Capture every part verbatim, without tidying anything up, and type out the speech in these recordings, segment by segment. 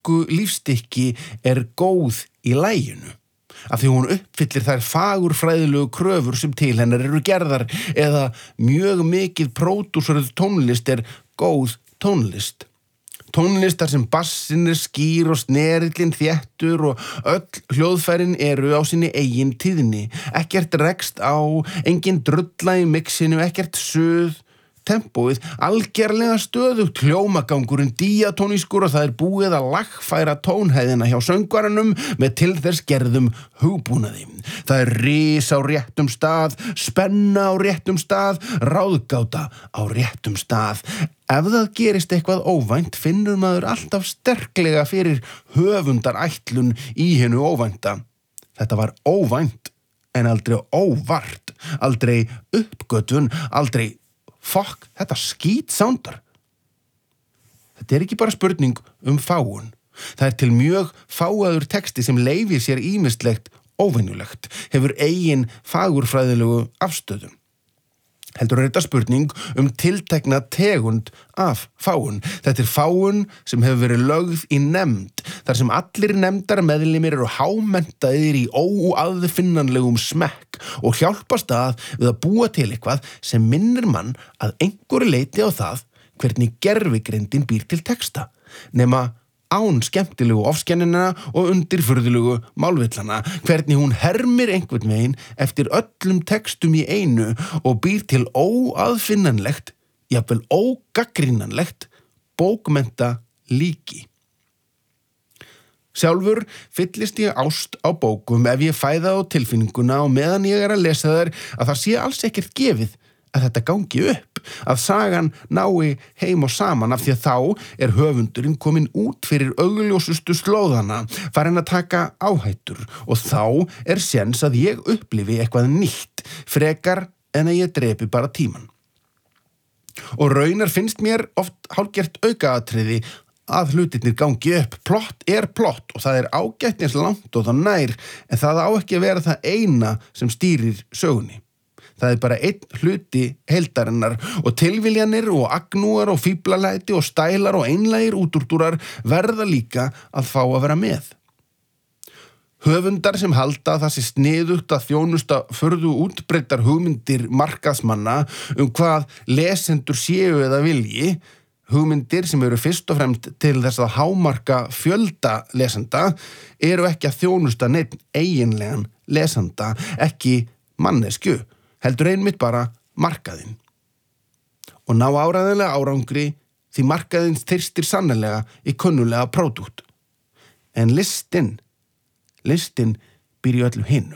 mörgu lífstykki er góð í laginu, af því hún uppfyllir þær fagurfræðilegu kröfur sem til hennar eru gerðar eða mjög mikið pródúseruð tónlist er góð tónlist. Tónlistar sem bassin er skýr og snerillinn þéttur og öll hljóðfærin eru á sinni eigin tíðni. Ekkert rekst á, engin drulla í mixinu, ekkert suð. Tempóið algerlega stöðugt, hljómagangurinn díatónískur og það er búið að lagfæra tónhæðina hjá söngvaranum með til þess gerðum hugbúnaði. Það er ris á réttum stað, spenna á réttum stað, ráðgáta á réttum stað. Ef það gerist eitthvað óvænt finnur maður alltaf sterklega fyrir höfundarætlun í hinu óvænta. Þetta var óvænt en aldrei óvart, aldrei uppgötvun, aldrei fokk, þetta skít sándar. Þetta er ekki bara spurning um fáun. Það er til mjög fáaður texti sem leyfir sér ýmislegt óvenjulegt, hefur eigin fagurfræðilegu afstöðum. Heldur er þetta spurning um tiltekna tegund af fáun. Þetta er fáun sem hefur verið lögð í nefnd, þar sem allir nefndar meðlimir eru hámenntaðir í óaðfinnanlegum smekk og hjálpast að við að búa til eitthvað sem minnir mann að einhverju leiti á það hvernig gervigreindin býr til texta, nema án skemmtilegu ofskennina og undirfurðulegu málvillana, hvernig hún hermir einhvern veginn eftir öllum textum í einu og býr til óaðfinnanlegt, jafnvel ógaggrínanlegt, bókmennta líki. Sjálfur fyllist ég ást á bókum ef ég fæ það á tilfinninguna og meðan ég er að lesa þær að það sé alls ekkert gefið að þetta gangi upp, að sagan nái heim og saman af því að þá er höfundurinn kominn út fyrir augljósustu slóðana, farinn að taka áhættur og þá er séns að ég upplifi eitthvað nýtt, frekar en að ég drepi bara tíman. Og raunar finnst mér oft hálfgert aukaatriði að hlutirnir gangi upp. Plott er plott og það er ágætt eins langt og það nær, en það á ekki að vera það eina sem stýrir sögunni. Það er bara einn hluti heildarinnar og tilviljanir og agnúar og fíblalæti og stælar og einlægir útúrdúrar verða líka að fá að vera með. Höfundar sem halda að það sé sniðugt að þjónusta furðu útbreiddar hugmyndir markaðsmanna um hvað lesendur séu eða vilji, hugmyndir sem eru fyrst og fremst til þess að hámarka fjölda lesenda, eru ekki að þjónusta neinn eiginlegan lesanda, ekki manneskju, heldur einmitt bara markaðinn. Og ná áræðanlega árangri því markaðins þyrstir sannarlega í kunnulega pródúkt. En listinn, listinn býr í öllu hinu.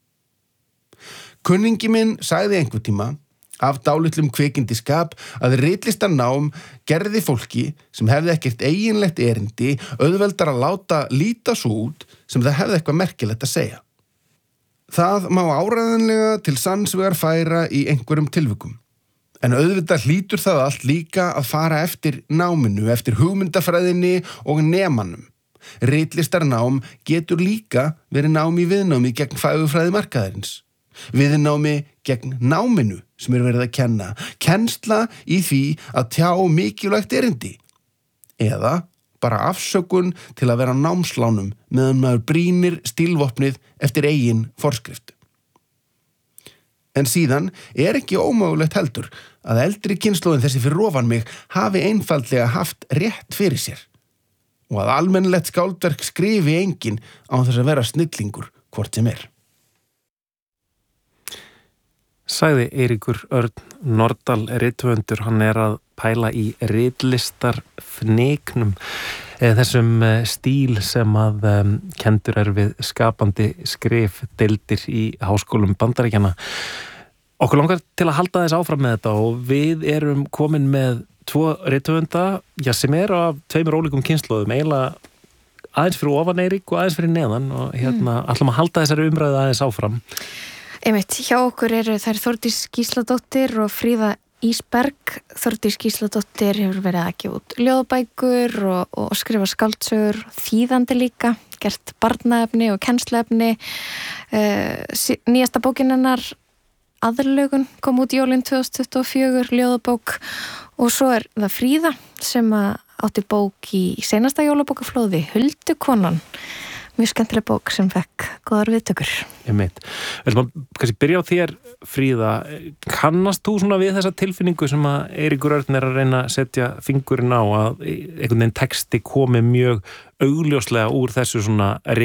Kunningi minn sagði einhver tíma af dálitlum kvikindiskap að ritlistarnám gerði fólki sem hefði ekkert eiginlegt erindi auðveldar að láta líta svo út sem það hefði eitthvað merkilegt að segja. Það má áræðanlega til sanns vegar færa í einhverjum tilvikum. En auðvitað hlýtur það allt líka að fara eftir náminu, eftir hugmyndafræðinni og nemanum. Ritlistarnám getur líka verið nám í viðnámi gegn fagurfræði markaðarins. Viðnámi gegn náminu sem er verið að kenna. Kennsla í því að tjá mikilvægt erindi. Eða bara afsökun til að vera námslánum meðan maður brýnir stílvopnið eftir eigin forskrift. En síðan er ekki ómögulegt heldur að eldri kynslóðin þessi fyrir ofan mig hafi einfaldlega haft rétt fyrir sér og að almennilegt skáldverk skrifi enginn án þess að vera snillingur hvort sem er. Sagði Eiríkur Örn Norðdahl rithöfundur, hann er að pæla í ritlistarfniknum, þessum stíl sem að um, kendur er við skapandi skrif deildir í háskólum Bandaríkjanna. Okkur langar til að halda þess áfram með þetta og við erum komin með tvo rithöfunda, já, sem er af tveimur ólíkum kynslóðum, eiginlega aðeins fyrir ofan Eirík og aðeins fyrir neðan og hérna mm. ætlum að halda þessari umræðu aðeins áfram. Einmitt, hjá okkur eru þær Þórdís Gísladóttir og Fríða Ísberg. Þórdís Gísladóttir hefur verið að gefa út ljóðabækur og, og skrifa skáldsögur, þýðandi líka, gert barnaefni og kennsluefni. Uh, nýjasta bókin hennar Aðlögun kom út jólin tvö þúsund tuttugu og fjögur, ljóðabók, og svo er það Fríða sem að átti bók í seinasta jólabókaflóði, Huldukonan, mjög skemmtileg bók sem fekk góðar viðtökur. Ég meit. Við ætlum að kannski byrja á þér, Fríða. Kannast þú svona við þessa tilfinningu sem að Eiríkur Örn er að reyna að setja fingurinn á, að einhvern veginn texti komi mjög augljóslega úr þessu svona